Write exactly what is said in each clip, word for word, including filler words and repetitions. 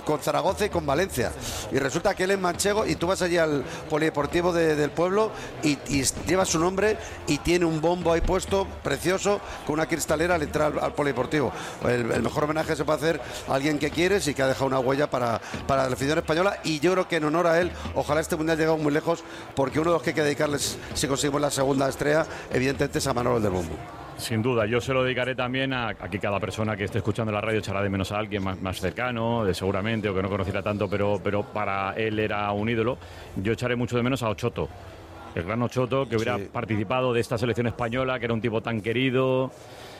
con Zaragoza y con Valencia. Y resulta que él es manchego y tú vas allí al polideportivo de, del pueblo y, y lleva su nombre y tiene un bombo ahí puesto, precioso, con una cristalera al entrar al, al polideportivo. El, el mejor homenaje se puede hacer a alguien que quieres y que ha dejado una huella para, para la afición española, y yo creo que en honor a él, ojalá este mundial llegue muy lejos, porque uno de los que hay que dedicarles, si conseguimos la segunda estrella, evidentemente es a Manolo del Bombo. Sin duda, yo se lo dedicaré también a aquí cada persona que esté escuchando la radio echará de menos a alguien más, más cercano, de seguramente, o que no conociera tanto, pero, pero para él era un ídolo. Yo echaré mucho de menos a Ochoto, el gran Ochoto, que hubiera sí. participado de esta selección española, que era un tipo tan querido,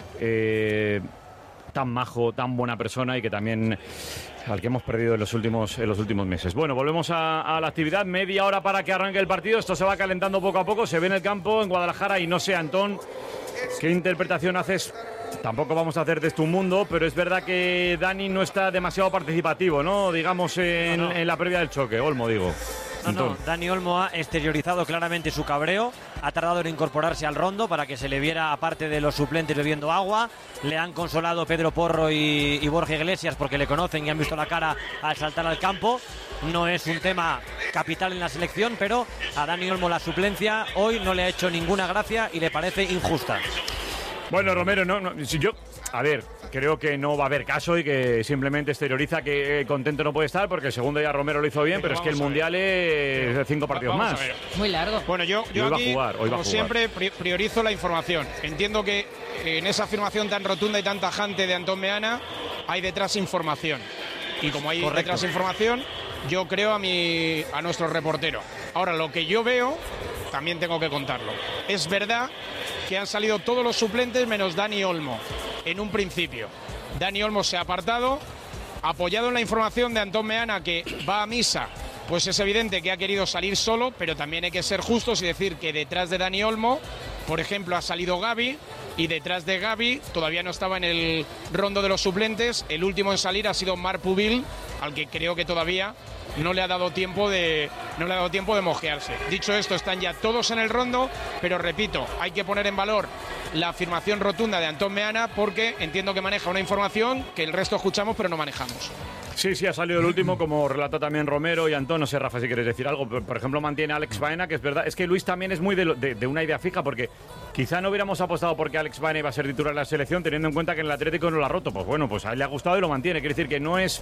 eh, tan majo, tan buena persona, y que también al que hemos perdido en los últimos, en los últimos meses. Bueno, volvemos a, a la actividad, media hora para que arranque el partido. Esto se va calentando poco a poco, se ve en el campo en Guadalajara, y no sé, Antón, ¿qué interpretación haces? Tampoco vamos a hacer de esto un mundo, pero es verdad que Dani no está demasiado participativo, ¿no? Digamos en, no, no. en la previa del choque. Olmo, digo. No, no, Dani Olmo ha exteriorizado claramente su cabreo, ha tardado en incorporarse al rondo para que se le viera, aparte de los suplentes, bebiendo agua. Le han consolado Pedro Porro y, y Borja Iglesias porque le conocen y han visto la cara al saltar al campo. No es un tema capital en la selección, pero a Dani Olmo la suplencia hoy no le ha hecho ninguna gracia y le parece injusta. Bueno, Romero, no, no, si yo, a ver, creo que no va a haber caso y que simplemente exterioriza que contento no puede estar, porque el segundo ya Romero lo hizo bien, pero, pero es que el Mundial es de cinco partidos más. Muy largo. Bueno, yo, yo aquí, jugar, hoy como siempre, priorizo la información. Entiendo que en esa afirmación tan rotunda y tan tajante de Antón Meana hay detrás información. Y como hay Correcto. detrás información, yo creo a, mi, a nuestro reportero. Ahora, lo que yo veo, también tengo que contarlo. Es verdad que han salido todos los suplentes menos Dani Olmo, en un principio. Dani Olmo se ha apartado, apoyado en la información de Antón Meana, que va a misa, pues es evidente que ha querido salir solo, pero también hay que ser justos y decir que detrás de Dani Olmo, por ejemplo, ha salido Gavi, y detrás de Gavi todavía no estaba en el rondo de los suplentes. El último en salir ha sido Marc Pubil, al que creo que todavía no le ha dado tiempo de no le ha dado tiempo de mojearse. Dicho esto, están ya todos en el rondo, pero repito, hay que poner en valor la afirmación rotunda de Antón Meana, porque entiendo que maneja una información que el resto escuchamos pero no manejamos. Sí, sí, ha salido el último, como relata también Romero y Antón. No sé, Rafa, si quieres decir algo. Por ejemplo, mantiene a Alex Baena, que es verdad. Es que Luis también es muy de, de, de una idea fija, porque quizá no hubiéramos apostado porque Alex Baena iba a ser titular de la selección, teniendo en cuenta que en el Atlético no lo ha roto. Pues bueno, pues a él le ha gustado y lo mantiene. Quiere decir que no es...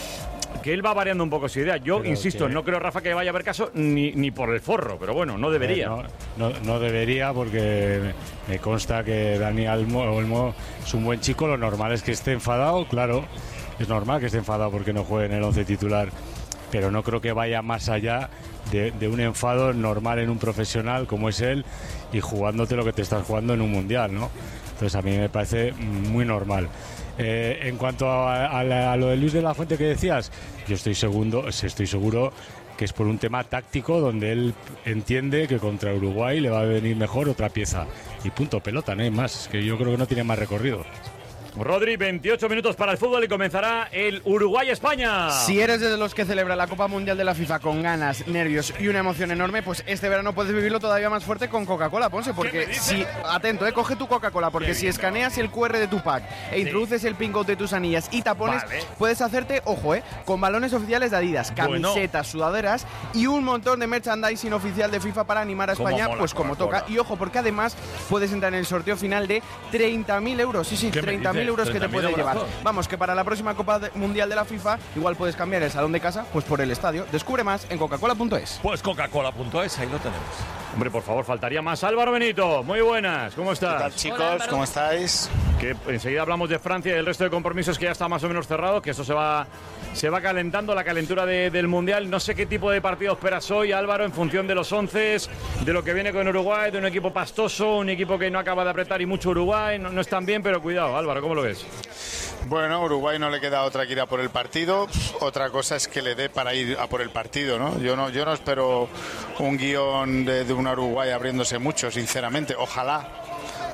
que él va variando un poco su idea. Yo, pero insisto, que... no creo, Rafa, que vaya a haber caso ni, ni por el forro, pero bueno, no debería. Eh, no, no, no debería, porque me consta que Dani Olmo, Olmo es un buen chico. Lo normal es que esté enfadado, claro. Es normal que esté enfadado porque no juegue en el once titular, pero no creo que vaya más allá de, de un enfado normal en un profesional como es él, y jugándote lo que te estás jugando en un mundial, ¿no? Entonces a mí me parece muy normal. Eh, en cuanto a, a, la, a lo de Luis de la Fuente que decías, yo estoy seguro, estoy seguro que es por un tema táctico, donde él entiende que contra Uruguay le va a venir mejor otra pieza. Y punto, pelota, no hay más. Es que yo creo que no tiene más recorrido. Rodri, veintiocho minutos para el fútbol y comenzará el Uruguay-España. Si eres de los que celebra la Copa Mundial de la FIFA con ganas, nervios y una emoción enorme, pues este verano puedes vivirlo todavía más fuerte con Coca-Cola, Ponce, porque si, atento, eh, coge tu Coca-Cola, porque si escaneas el cu erre de tu pack e introduces sí. el pin code de tus anillas y tapones, vale. puedes hacerte, ojo, eh, con balones oficiales de Adidas, camisetas, bueno. sudaderas y un montón de merchandising oficial de FIFA para animar a España, mola, pues como toca. Y ojo, porque además puedes entrar en el sorteo final de treinta mil euros, sí, sí, treinta mil euros que te puede llevar. Vamos, que para la próxima Copa Mundial de la FIFA igual puedes cambiar el salón de casa pues por el estadio. Descubre más en coca cola punto es. Pues coca cola punto es, ahí lo tenemos. Hombre, por favor, faltaría más. Álvaro Benito, muy buenas, ¿cómo estás? ¿Qué tal, chicos? Hola, ¿cómo estáis? Que enseguida hablamos de Francia y el resto de compromisos que ya está más o menos cerrado, que eso se va se va calentando, la calentura de, del Mundial. No sé qué tipo de partido esperas hoy, Álvaro, en función de los once, de lo que viene con Uruguay, de un equipo pastoso, un equipo que no acaba de apretar y mucho Uruguay, no, no están bien, pero cuidado, Álvaro, ¿cómo lo ves? Bueno, Uruguay no le queda otra que ir a por el partido. Otra cosa es que le dé para ir a por el partido, ¿no? Yo no, yo no espero un guión de, de una Uruguay abriéndose mucho, sinceramente. Ojalá,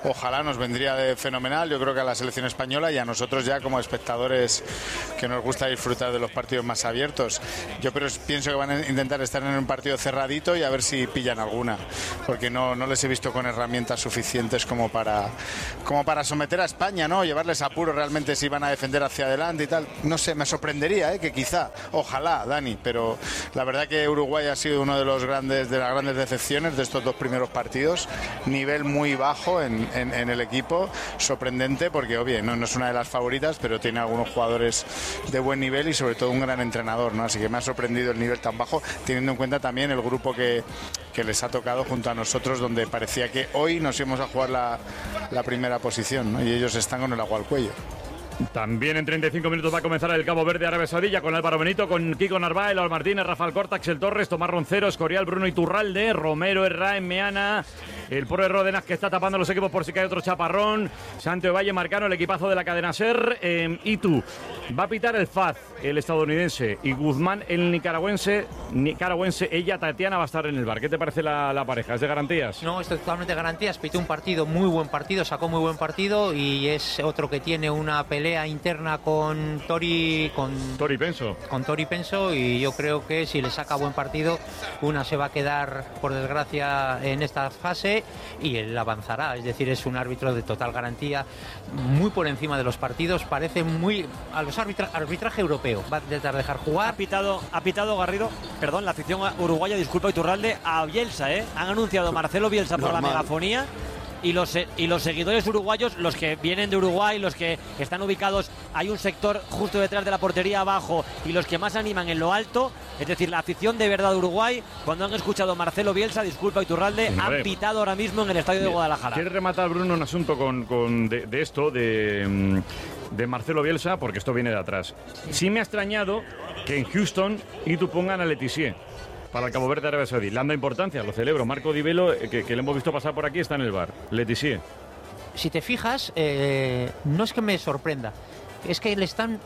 ojalá nos vendría de fenomenal, yo creo que a la selección española y a nosotros ya como espectadores que nos gusta disfrutar de los partidos más abiertos. Yo pero pienso que van a intentar estar en un partido cerradito y a ver si pillan alguna, porque no, no les he visto con herramientas suficientes como para, como para someter a España, ¿no? Llevarles a apuro realmente si van a defender hacia adelante y tal. No sé, me sorprendería, ¿eh? Que quizá, ojalá, Dani, pero la verdad que Uruguay ha sido uno de los grandes, de las grandes decepciones de estos dos primeros partidos. Nivel muy bajo en, en, en el equipo, sorprendente porque, obvio, no, no es una de las favoritas, pero tiene algunos jugadores de buen nivel y sobre todo un gran entrenador, ¿no? Así que me ha sorprendido el nivel tan bajo, teniendo en cuenta también el grupo que, que les ha tocado junto a nosotros, donde parecía que hoy nos íbamos a jugar la, la primera posición, ¿no? Y ellos están con el agua al cuello. También en treinta y cinco minutos va a comenzar el Cabo Verde Arabia Saudí, con Álvaro Benito, con Kiko Narváez, Eduardo Martínez, Rafael Corta, Axel Torres, Tomás Roncero, Escorial, Bruno Iturralde, Romero, Herrán, Meana, el Porro de Ródenas que está tapando los equipos por si cae otro chaparrón, Santo Valle, Marcano, el equipazo de la cadena SER, eh, Itu. Va a pitar el F A Z, el estadounidense, y Guzmán, el nicaragüense, nicaragüense, ella, Tatiana, va a estar en el bar. ¿Qué te parece la, la pareja? ¿Es de garantías? No, es totalmente de garantías. Pitó un partido, muy buen partido, sacó muy buen partido y es otro que tiene una pelea interna con Tori, con Tori Penso. Con Tori Penso y yo creo que si le saca buen partido, una se va a quedar, por desgracia, en esta fase y él avanzará. Es decir, es un árbitro de total garantía, muy por encima de los partidos, parece muy a los arbitra, arbitraje europeo. Va a intentar dejar jugar. Ha pitado, ha pitado Garrido, perdón, la afición uruguaya, disculpa Iturralde, a Bielsa, ¿eh? Han anunciado Marcelo Bielsa por Normal. La megafonía. Y los, y los seguidores uruguayos, los que vienen de Uruguay, los que están ubicados, hay un sector justo detrás de la portería abajo, y los que más animan en lo alto, es decir, la afición de verdad de Uruguay, cuando han escuchado a Marcelo Bielsa, disculpa Iturralde, sí, han pitado ahora mismo en el estadio de Guadalajara. ¿Quieres rematar, Bruno, un asunto con, con de, de esto, de, de Marcelo Bielsa? Porque esto viene de atrás. Sí me ha extrañado que en Houston y tú pongan a Letizier para el Cabo Verde Arabia Saudí. Le han dado importancia, lo celebro. Marco Di Velo, que, que le hemos visto pasar por aquí, está en el bar. Letizier. Si te fijas, eh, no es que me sorprenda, es que le están,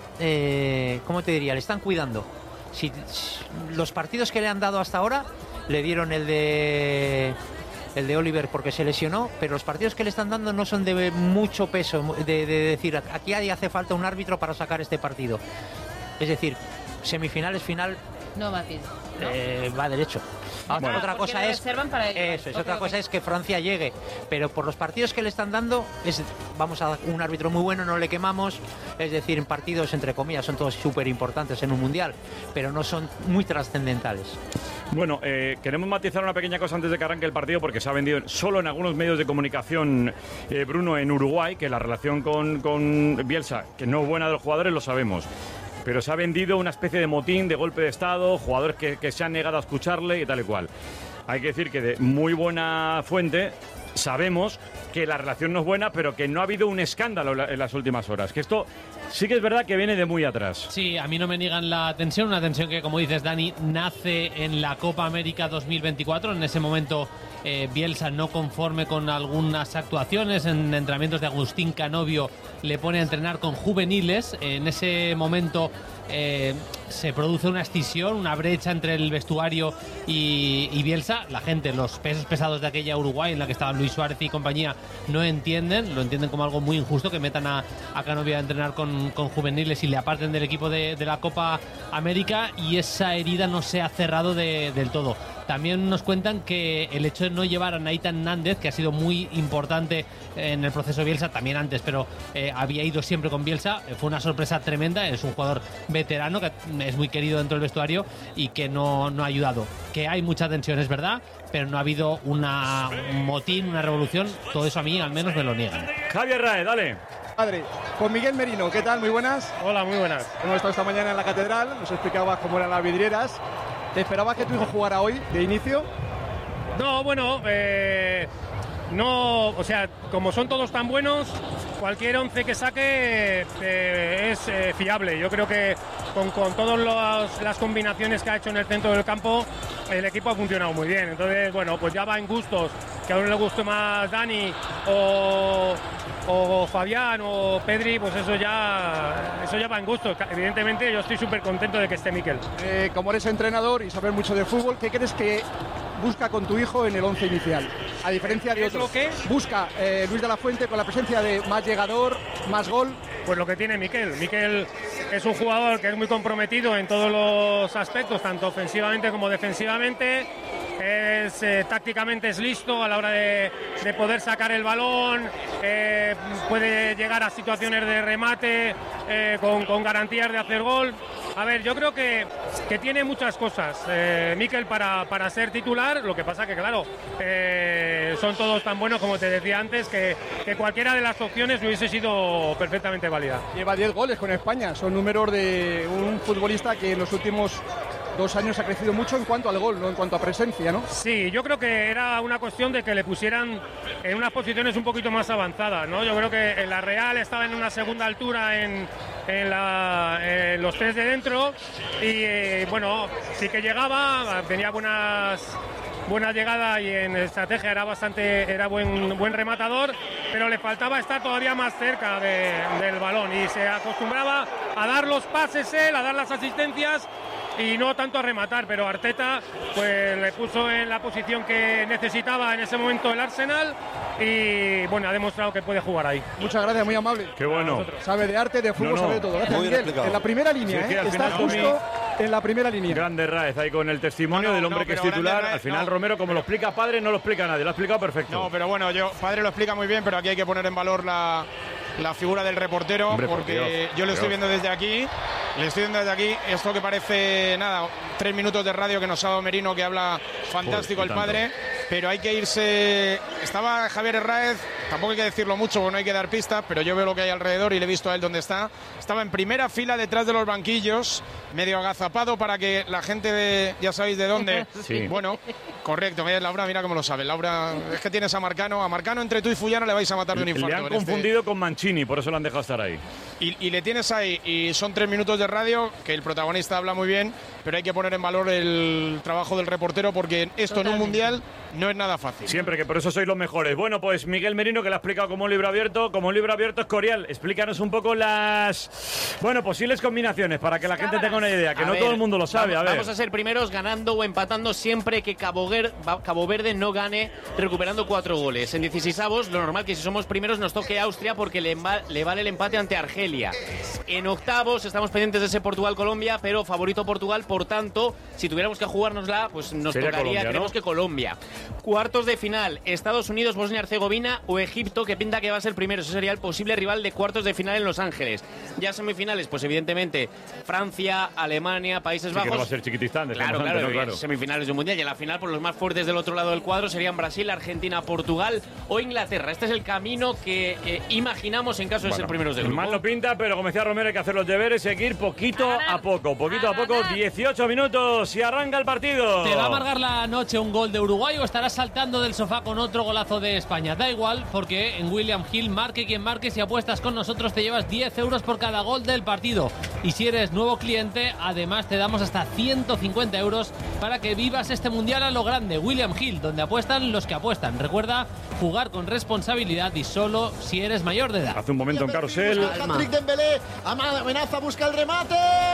eh, ¿cómo te diría? Le están cuidando. Si, si, los partidos que le han dado hasta ahora, le dieron el de el de Oliver porque se lesionó, pero los partidos que le están dando no son de mucho peso, de, de decir, aquí hace falta un árbitro para sacar este partido. Es decir, semifinales, final... No va bien. Eh, va derecho. Ahora, bueno, otra cosa es para eso es okay, otra okay. cosa es que Francia llegue, pero por los partidos que le están dando es, vamos a un árbitro muy bueno, no le quemamos, es decir, en partidos entre comillas son todos súper importantes en un mundial, pero no son muy trascendentales. Bueno, eh, queremos matizar una pequeña cosa antes de que arranque el partido, porque se ha vendido solo en algunos medios de comunicación, eh, Bruno, en Uruguay, que la relación con, con Bielsa, que no es buena de los jugadores, lo sabemos. Pero se ha vendido una especie de motín, de golpe de estado, jugadores que, que se han negado a escucharle y tal y cual. Hay que decir que de muy buena fuente sabemos que la relación no es buena, pero que no ha habido un escándalo en las últimas horas. Que esto sí que es verdad que viene de muy atrás. Sí, a mí no me niegan la tensión, una tensión que, como dices, Dani, nace en la Copa América dos mil veinticuatro. En ese momento eh, Bielsa, no conforme con algunas actuaciones en entrenamientos de Agustín Canovio, le pone a entrenar con juveniles. En ese momento eh, se produce una escisión, una brecha entre el vestuario y, y Bielsa. La gente, los pesos pesados de aquella Uruguay en la que estaban Luis Suárez y compañía, no entienden, lo entienden como algo muy injusto que metan a, a Canovio a entrenar con, con juveniles y le aparten del equipo de, de la Copa América, y esa herida no se ha cerrado de, del todo. También nos cuentan que el hecho de no llevar a Nathan Nández, que ha sido muy importante en el proceso Bielsa, también antes, pero eh, había ido siempre con Bielsa, fue una sorpresa tremenda. Es un jugador veterano que es muy querido dentro del vestuario y que no, no ha ayudado. Que hay mucha tensión, es verdad, pero no ha habido una, un motín, una revolución. Todo eso a mí al menos me lo niegan. Javier Rae, dale. Padre, con Miguel Merino, ¿qué tal? Muy buenas. Hola, muy buenas. Hemos estado esta mañana en la catedral, nos explicabas cómo eran las vidrieras. ¿Te esperabas que tu hijo jugara hoy de inicio? No, bueno, eh, no, o sea, como son todos tan buenos, cualquier once que saque eh, es eh, fiable. Yo creo que con, con todas las combinaciones que ha hecho en el centro del campo, el equipo ha funcionado muy bien. Entonces, bueno, pues ya va en gustos, que a uno le guste más Dani o, o Fabián o Pedri, pues eso ya, eso ya va en gustos. Evidentemente yo estoy súper contento de que esté Miquel. Eh, como eres entrenador y sabes mucho de fútbol, ¿qué crees que busca con tu hijo en el once inicial. A diferencia de otros. ¿Qué? Busca eh, Luis de la Fuente con la presencia de más llegador, más gol. Pues lo que tiene Miquel. Miquel es un jugador que es muy comprometido en todos los aspectos, tanto ofensivamente como defensivamente. Es, eh, tácticamente es listo a la hora de, de poder sacar el balón, eh, puede llegar a situaciones de remate eh, con, con garantías de hacer gol. A ver, yo creo que, que tiene muchas cosas eh, Miquel para, para ser titular, lo que pasa que claro, eh, son todos tan buenos como te decía antes que, que cualquiera de las opciones hubiese sido perfectamente válida. Lleva diez goles con España, son números de un futbolista que en los últimos dos años ha crecido mucho en cuanto al gol, no en cuanto a presencia, ¿no? Sí, yo creo que era una cuestión de que le pusieran en unas posiciones un poquito más avanzadas, ¿no? Yo creo que en la Real estaba en una segunda altura en, en, la, en los tres de dentro y eh, bueno, sí que llegaba, tenía buenas buena llegada y en estrategia era bastante era buen buen rematador, pero le faltaba estar todavía más cerca de, del balón y se acostumbraba a dar los pases él, a dar las asistencias y no tanto a rematar, pero Arteta pues le puso en la posición que necesitaba en ese momento el Arsenal y bueno, ha demostrado que puede jugar ahí. Muchas gracias, muy amable. Qué bueno. Sabe de arte, de fútbol, no, no. sabe de todo. Gracias, Miguel. En la primera línea, sí, ¿eh? Está justo en la primera línea. Grande Raez ahí con el testimonio no, no, del hombre no, que es titular. Raez, Al final no. Romero, como lo explica Padre, no lo explica nadie, lo ha explicado perfecto. No, pero bueno, yo Padre lo explica muy bien, pero aquí hay que poner en valor la, la figura del reportero, hombre, porque por Dios, yo lo estoy viendo desde aquí. Le estoy viendo desde aquí esto que parece, nada, tres minutos de radio que nos ha dado Merino, que habla fantástico el Padre, pero hay que irse. Estaba Javier Herráez, tampoco hay que decirlo mucho porque no hay que dar pistas, pero yo veo lo que hay alrededor y le he visto a él donde está. Estaba en primera fila detrás de los banquillos, medio agazapado para que la gente de, ya sabéis de dónde. Sí. Bueno, correcto, mira Laura, mira cómo lo sabe. Laura, es que tienes a Marcano, a Marcano entre tú y Fullana le vais a matar de un infarto. Le han confundido este... con Mancini, por eso lo han dejado estar ahí. Y, y le tienes ahí, y son tres minutos de radio, que el protagonista habla muy bien, pero hay que poner en valor el trabajo del reportero porque esto Totalmente. En un mundial no es nada fácil. Siempre, que por eso sois los mejores. Bueno, pues Miguel Merino, que lo ha explicado como un libro abierto, como un libro abierto Escorial. Explícanos un poco las, bueno, posibles combinaciones para que la gente tenga una idea, que a no ver, todo el mundo lo sabe. Vamos, a ver. vamos a ser primeros ganando o empatando siempre que Cabo, Cabo Verde no gane, recuperando cuatro goles. En dieciseisavos, lo normal que si somos primeros nos toque Austria porque le, le vale el empate ante Argelia. En octavos estamos pendientes de ese Portugal-Colombia, pero favorito Portugal, por tanto, si tuviéramos que jugárnosla, pues nos Sería tocaría, Colombia, creemos ¿no? que Colombia. Cuartos de final, Estados Unidos, Bosnia-Herzegovina o Egipto, que pinta que va a ser primero. Ese sería el posible rival de cuartos de final en Los Ángeles. Ya semifinales, pues evidentemente Francia, Alemania, Países sí, Bajos. Que no va a ser chiquitistán, claro, claro, antes, ¿no? claro. Semifinales de un mundial y en la final, por los más fuertes del otro lado del cuadro serían Brasil, Argentina, Portugal o Inglaterra. Este es el camino que eh, imaginamos en caso bueno, de ser primeros del grupo. Mal no pinta, pero como decía Romero, hay que hacer los deberes, seguir poquito a poco, poquito a poco. dieciocho minutos y arranca el partido. ¿Te va a amargar la noche un gol de Uruguay o estarás saltando del sofá con otro golazo de España? Da igual, porque en William Hill, marque quien marque, si apuestas con nosotros te llevas diez euros por cada gol del partido. Y si eres nuevo cliente, además te damos hasta ciento cincuenta euros para que vivas este mundial a lo grande. William Hill, donde apuestan los que apuestan. Recuerda jugar con responsabilidad y solo si eres mayor de edad. Hace un momento en carrusel. Patrick Dembélé, amenaza, busca el remate.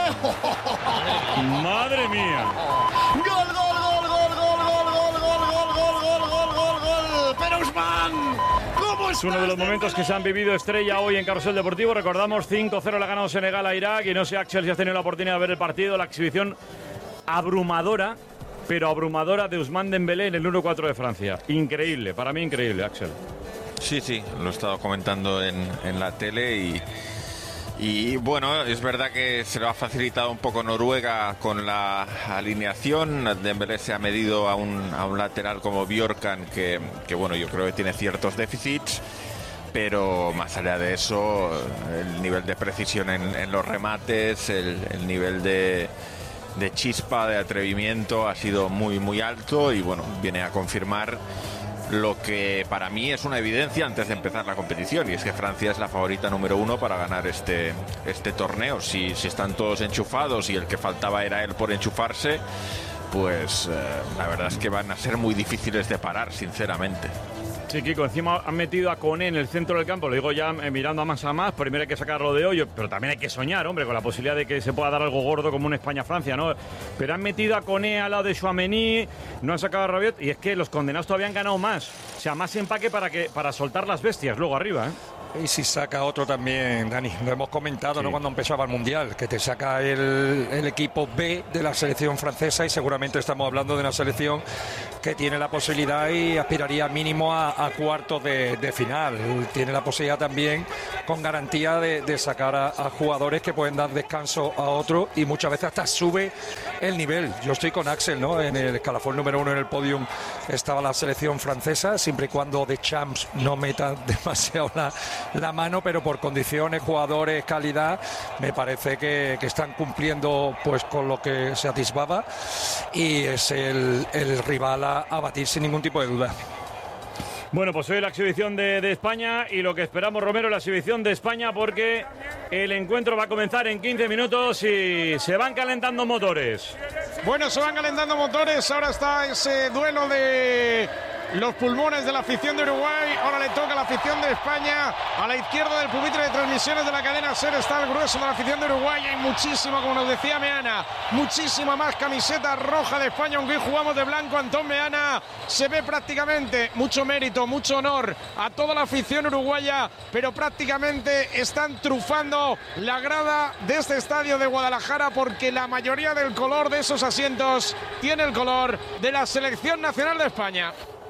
Madre mía. Gol, gol, gol, gol, gol, gol, gol, gol, gol, gol, gol, gol, gol, gol. Pero Usman, ¿cómo es uno de los momentos que se han vivido estrella hoy en Carrusel Deportivo. Recordamos cinco cero le ha ganado Senegal a Irak y no sé, Axel, si has tenido la oportunidad de ver el partido, la exhibición abrumadora, pero abrumadora de Ousmane Dembélé en el uno cuatro de Francia. Increíble, para mí increíble, Axel. Sí, sí, lo he estado comentando en, en la tele y... Y bueno, es verdad que se lo ha facilitado un poco Noruega con la alineación. Dembélé se ha medido a un, a un lateral como Bjorkan, que, que bueno, yo creo que tiene ciertos déficits, pero más allá de eso, el nivel de precisión en, en los remates, el, el nivel de, de chispa, de atrevimiento ha sido muy, muy alto y bueno, viene a confirmar lo que para mí es una evidencia antes de empezar la competición, y es que Francia es la favorita número uno para ganar este, este torneo. Si, si están todos enchufados y el que faltaba era él por enchufarse, pues eh, la verdad es que van a ser muy difíciles de parar, sinceramente. Sí, Sí, Kiko, encima han metido a Koné en el centro del campo, lo digo ya eh, mirando a más a más, primero hay que sacarlo de hoyo, pero también hay que soñar, hombre, con la posibilidad de que se pueda dar algo gordo como un España-Francia, ¿no? Pero han metido a Koné al lado de Tchouaméni, no han sacado a Rabiot, y es que los condenados todavía han ganado más, o sea, más empaque para, que, para soltar las bestias luego arriba, ¿eh? Y si saca otro también, Dani, lo hemos comentado, sí, ¿no? Cuando empezaba el Mundial, que te saca el, el equipo B de la selección francesa, y seguramente estamos hablando de una selección que tiene la posibilidad y aspiraría mínimo a, a cuartos de, de final. Tiene la posibilidad también, con garantía, de, de sacar a, a jugadores que pueden dar descanso a otros, y muchas veces hasta sube el nivel. Yo estoy con Axel, ¿no? En el escalafón número uno en el podium estaba la selección francesa, siempre y cuando Deschamps no meta demasiado la la mano, pero por condiciones, jugadores, calidad, me parece que, que están cumpliendo pues con lo que se atisbaba, y es el, el rival a, a batir sin ningún tipo de duda. Bueno, pues hoy la exhibición de, de España, y lo que esperamos, Romero, la exhibición de España, porque el encuentro va a comenzar en quince minutos y se van calentando motores. Bueno, se van calentando motores, ahora está ese duelo de los pulmones de la afición de Uruguay, ahora le toca a la afición de España. A la izquierda del pupitre de transmisiones de la cadena SER está el grueso de la afición de Uruguay. Hay muchísima, como nos decía Meana, muchísima más camiseta roja de España, aunque hoy jugamos de blanco. Antón Meana, se ve prácticamente mucho mérito, mucho honor a toda la afición uruguaya, pero prácticamente están trufando la grada de este estadio de Guadalajara, porque la mayoría del color de esos asientos tiene el color de la selección nacional de España.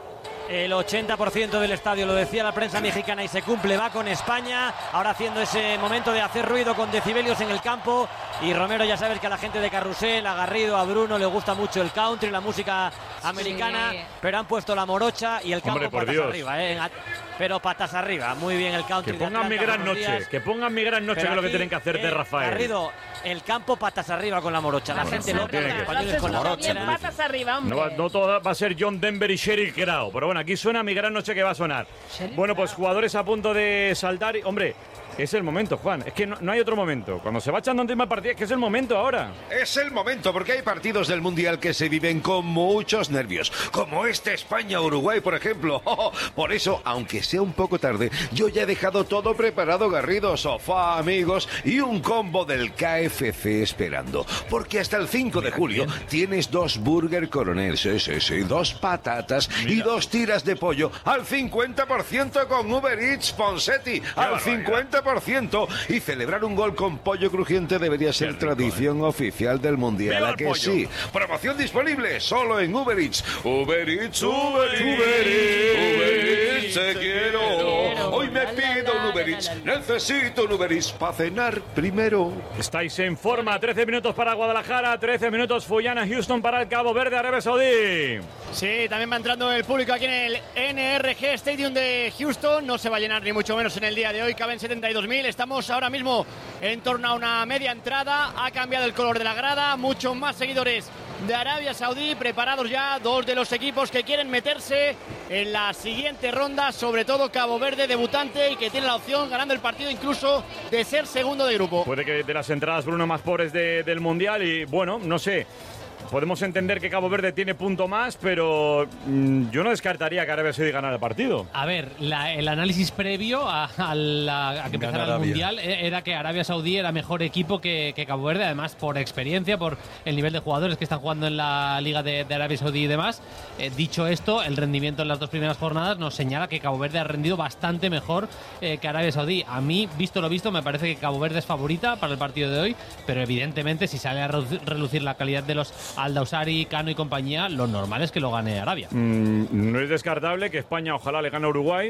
El ochenta por ciento del estadio, lo decía la prensa mexicana, y se cumple, va con España, ahora haciendo ese momento de hacer ruido con decibelios en el campo. Y Romero, ya sabes que a la gente de Carrusel, a Garrido, a Bruno, le gusta mucho el country, la música americana, sí, pero han puesto la morocha y el campo. Hombre, patas Dios. arriba, ¿eh? Pero patas arriba, muy bien el country. Que pongan mi gran noche, que pongan mi gran noche, que es lo que tienen que hacer, eh, de Rafael. Garrido, el campo patas arriba con la morocha, la bueno, gente no, loca, los españoles con la morocha. Patas arriba, hombre. No, no todo va a ser John Denver y Sheryl Crow, pero bueno, aquí suena mi gran noche que va a sonar. Bueno, pues jugadores a punto de saltar, y, hombre, es el momento, Juan, es que no, no hay otro momento. Cuando se va echando encima el partido, es que es el momento ahora. Es el momento, porque hay partidos del Mundial que se viven con muchos nervios, como este España-Uruguay, por ejemplo. Oh, por eso, aunque sea un poco tarde, yo ya he dejado todo preparado, Garrido, sofá, amigos, y un combo del K F C esperando. Porque hasta el cinco de julio tienes dos Burger Coronel, sí, sí, sí, dos patatas Mira. y dos tiras de pollo al cincuenta por ciento con Uber Eats Ponsetti, al cincuenta por ciento. Y celebrar un gol con pollo crujiente debería ser rico, tradición eh. oficial del Mundial, ¿a que sí? Promoción disponible solo en Uber Eats. Uber Eats, Uber Eats, Uber Eats, Uber Eats, te quiero. Hoy me pido un Uber Eats, necesito un Uber Eats para cenar primero. Estáis en forma, trece minutos para Guadalajara, trece minutos Fuyana, Houston para el Cabo Verde, Arabia Saudí. Sí, también va entrando el público aquí en el N R G Stadium de Houston. No se va a llenar ni mucho menos en el día de hoy, caben setenta y dos mil. Estamos ahora mismo en torno a una media entrada. Ha cambiado el color de la grada, muchos más seguidores de Arabia Saudí, preparados ya dos de los equipos que quieren meterse en la siguiente ronda, sobre todo Cabo Verde, debutante, y que tiene la opción, ganando el partido, incluso de ser segundo de grupo. Puede que de las entradas, Bruno, más pobres de, del Mundial, y bueno, no sé. Podemos entender que Cabo Verde tiene punto más, pero mmm, yo no descartaría que Arabia Saudí ganara el partido. A ver, la, el análisis previo a, a, la, a que empezara el Mundial era que Arabia Saudí era mejor equipo que, que Cabo Verde, además por experiencia, por el nivel de jugadores que están jugando en la Liga de, de Arabia Saudí y demás. Eh, dicho esto, el rendimiento en las dos primeras jornadas nos señala que Cabo Verde ha rendido bastante mejor eh, que Arabia Saudí. A mí, visto lo visto, me parece que Cabo Verde es favorita para el partido de hoy, pero evidentemente si sale a relucir la calidad de los Aldausari, Cano y compañía, lo normal es que lo gane Arabia. Mm, no es descartable que España ojalá le gane a Uruguay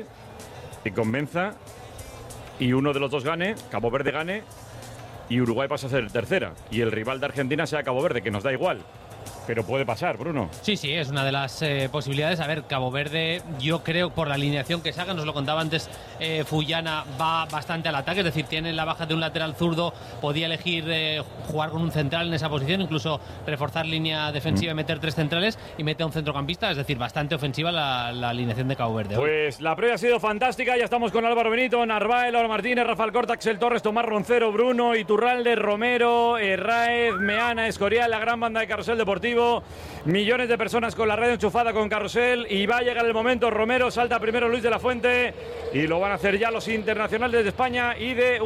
y convenza, y uno de los dos gane, Cabo Verde gane, y Uruguay pasa a ser tercera, y el rival de Argentina sea Cabo Verde, que nos da igual. Pero puede pasar, Bruno. Sí, sí, es una de las eh, posibilidades. A ver, Cabo Verde, yo creo, por la alineación que saca, nos lo contaba antes eh, Fuyana, va bastante al ataque, es decir, tiene la baja de un lateral zurdo, podía elegir eh, jugar con un central en esa posición, incluso reforzar línea defensiva mm. y meter tres centrales, y mete a un centrocampista, es decir, bastante ofensiva la, la alineación de Cabo Verde. Pues la previa ha sido fantástica, ya estamos con Álvaro Benito, Narváez, Laura Martínez, Rafael Corta, Axel Torres, Tomás Roncero, Bruno, Iturralde, Romero, Herráez, Meana, Escorial, la gran banda de Carrusel Deportivo. deportivo. Millones de personas con la radio enchufada con Carrusel y va a llegar el momento. Romero, salta primero Luis de la Fuente y lo van a hacer ya los internacionales de España y de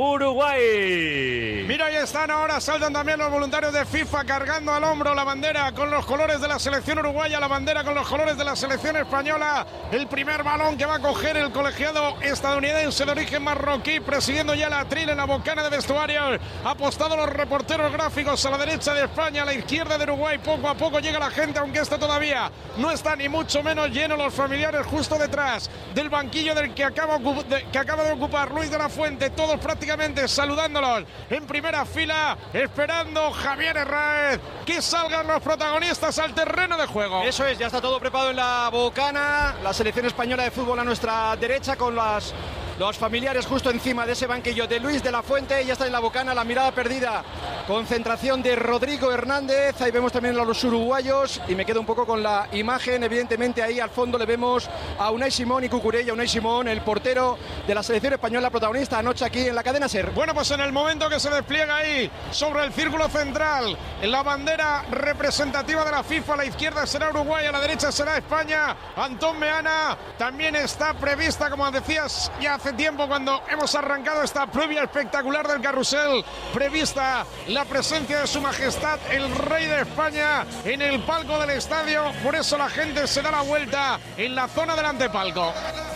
Uruguay. Mira, ahí están ahora, saltan también los voluntarios de FIFA cargando al hombro la bandera con los colores de la selección uruguaya, la bandera con los colores de la selección española. El primer balón que va a coger el colegiado estadounidense de origen marroquí, presidiendo ya la tril en la bocana de vestuario. Apostado los reporteros gráficos a la derecha de España, a la izquierda de Uruguay. Poco a poco llega la gente, aunque esto todavía no está ni mucho menos lleno. Los familiares justo detrás del banquillo del que acaba, de, que acaba de ocupar Luis de la Fuente, todos prácticamente saludándolos en primera fila, esperando Javier Herráez que salgan los protagonistas al terreno de juego. Eso es, ya está todo preparado en la bocana, la selección española de fútbol a nuestra derecha con las los familiares justo encima de ese banquillo de Luis de la Fuente. Ya está en la bocana, la mirada perdida, concentración de Rodrigo Hernández. Ahí vemos también a los uruguayos y me quedo un poco con la imagen. Evidentemente ahí al fondo le vemos a Unai Simón y Cucurella. Unai Simón, el portero de la selección española, protagonista anoche aquí en la cadena SER. Bueno, pues en el momento que se despliega ahí sobre el círculo central en la bandera representativa de la FIFA, a la izquierda será Uruguay, a la derecha será España. Antón Meana también está prevista, como decías ya hace tiempo cuando hemos arrancado esta previa espectacular del Carrusel, prevista la presencia de su majestad el rey de España en el palco del estadio. Por eso la gente se da la vuelta en la zona del antepalco.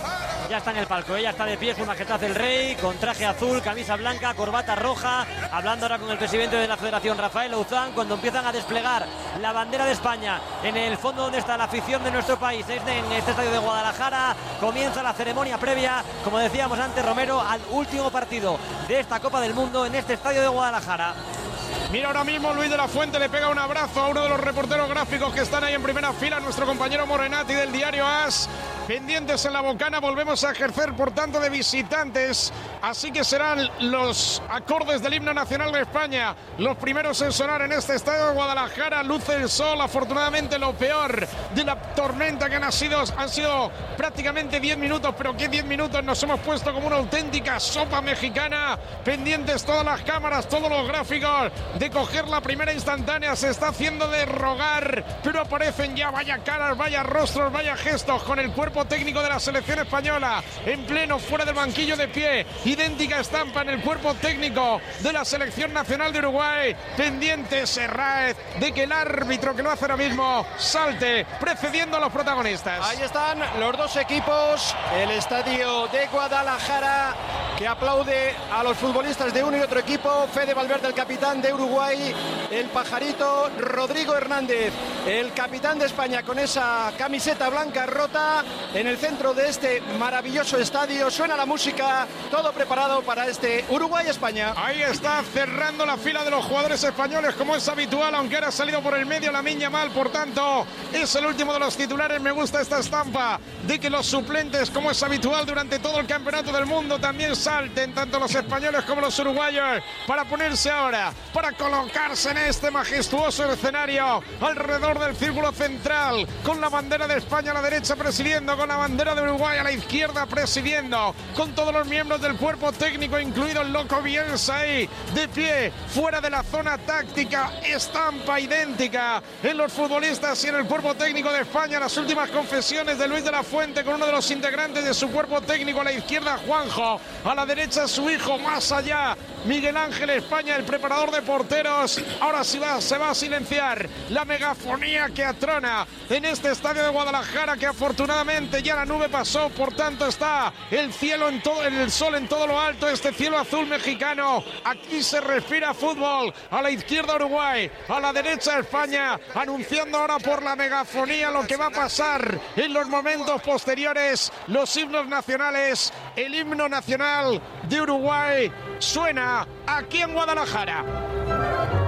Ya está en el palco, ella está de pie, su majestad el rey, con traje azul, camisa blanca, corbata roja, hablando ahora con el presidente de la Federación, Rafael Louzán, cuando empiezan a desplegar la bandera de España en el fondo donde está la afición de nuestro país, es en este estadio de Guadalajara. Comienza la ceremonia previa, como decíamos antes, Romero, al último partido de esta Copa del Mundo en este estadio de Guadalajara. Mira, ahora mismo Luis de la Fuente le pega un abrazo a uno de los reporteros gráficos que están ahí en primera fila, nuestro compañero Morenati del diario AS. Pendientes en la bocana, volvemos a ejercer por tanto de visitantes, así que serán los acordes del himno nacional de España los primeros en sonar en este estadio de Guadalajara. Luce el sol, afortunadamente lo peor de la tormenta que han sido, han sido prácticamente diez minutos, pero que diez minutos nos hemos puesto como una auténtica sopa mexicana. Pendientes todas las cámaras, todos los gráficos de coger la primera instantánea, se está haciendo de rogar, pero aparecen ya vaya caras, vaya rostros, vaya gestos con el cuerpo técnico de la selección española en pleno fuera del banquillo de pie, idéntica estampa en el cuerpo técnico de la selección nacional de Uruguay. Pendiente Herráez de que el árbitro, que lo hace ahora mismo, salte precediendo a los protagonistas. Ahí están los dos equipos, el estadio de Guadalajara que aplaude a los futbolistas de uno y otro equipo. Fede Valverde, el capitán de Uruguay, el pajarito Rodrigo Hernández, el capitán de España, con esa camiseta blanca rota en el centro de este maravilloso estadio. Suena la música, todo preparado para este Uruguay-España. Ahí está cerrando la fila de los jugadores españoles, como es habitual, aunque ahora ha salido por el medio Lamine Yamal, por tanto es el último de los titulares. Me gusta esta estampa de que los suplentes, como es habitual durante todo el campeonato del mundo, también salten, tanto los españoles como los uruguayos, para ponerse ahora, para colocarse en este majestuoso escenario alrededor del círculo central, con la bandera de España a la derecha presidiendo, con la bandera de Uruguay a la izquierda presidiendo, con todos los miembros del cuerpo técnico, incluido el loco Bielsa ahí de pie, fuera de la zona táctica. Estampa idéntica en los futbolistas y en el cuerpo técnico de España. Las últimas confesiones de Luis de la Fuente con uno de los integrantes de su cuerpo técnico, a la izquierda Juanjo, a la derecha su hijo, más allá Miguel Ángel España, el preparador de porteros. Ahora sí va, se va a silenciar la megafonía que atrona en este estadio de Guadalajara, que afortunadamente ya la nube pasó, por tanto está el cielo en todo, el sol en todo lo alto, este cielo azul mexicano. Aquí se respira fútbol. A la izquierda Uruguay, a la derecha España, anunciando ahora por la megafonía lo que va a pasar en los momentos posteriores. Los himnos nacionales, el himno nacional de Uruguay suena aquí en Guadalajara.